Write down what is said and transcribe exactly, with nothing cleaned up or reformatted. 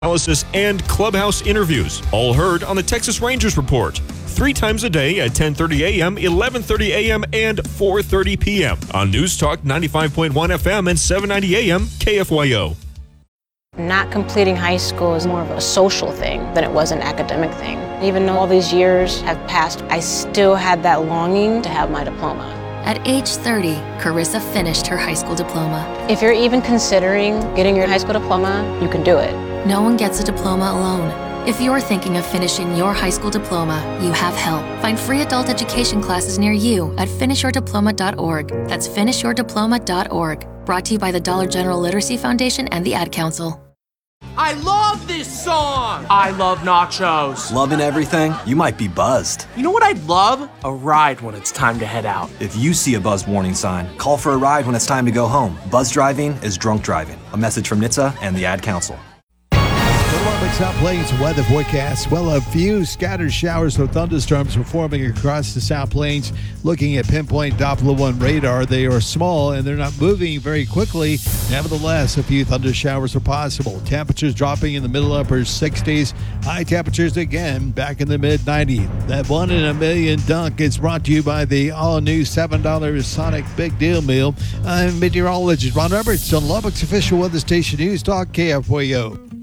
analysis, and clubhouse interviews, all heard on the Texas Rangers Report. Three times a day at ten thirty a.m., eleven thirty a.m., and four thirty p.m. on News Talk ninety-five point one F M and seven ninety A M K F Y O. Not completing high school is more of a social thing than it was an academic thing. Even though all these years have passed, I still had that longing to have my diploma. At age thirty, Carissa finished her high school diploma. If you're even considering getting your high school diploma, you can do it. No one gets a diploma alone. If you're thinking of finishing your high school diploma, you have help. Find free adult education classes near you at finish your diploma dot org. That's finish your diploma dot org. Brought to you by the Dollar General Literacy Foundation and the Ad Council. I love this song! I love nachos. Loving everything? You might be buzzed. You know what I'd love? A ride when it's time to head out. If you see a buzz warning sign, call for a ride when it's time to go home. Buzz driving is drunk driving. A message from N H T S A and the Ad Council. South Plains weather forecast. Well, a few scattered showers or thunderstorms are forming across the South Plains. Looking at pinpoint Doppler one radar, they are small and they're not moving very quickly. Nevertheless, a few thunder showers are possible. Temperatures dropping in the middle upper sixties. High temperatures again back in the mid nineties. That one in a million dunk is brought to you by the all-new seven dollar Sonic Big Deal Meal. I'm meteorologist Ron Roberts on Lubbock's official weather station News Talk K F Y O.